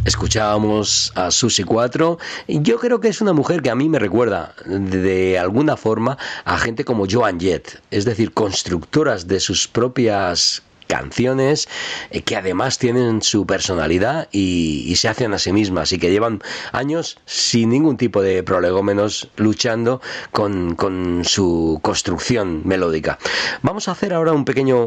Escuchábamos a Susi 4. Yo creo que es una mujer que a mí me recuerda de alguna forma a gente como Joan Jett, es decir, constructoras de sus propias canciones, que además tienen su personalidad y se hacen a sí mismas y que llevan años sin ningún tipo de prolegómenos luchando con su construcción melódica. Vamos a hacer ahora un pequeño